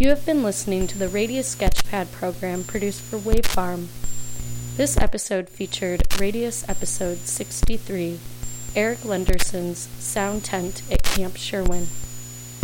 You have been listening to the Radius Sketchpad program produced for Wave Farm. This episode featured Radius Episode 63, Eric Lenderson's Sound Tent at Camp Sherwin.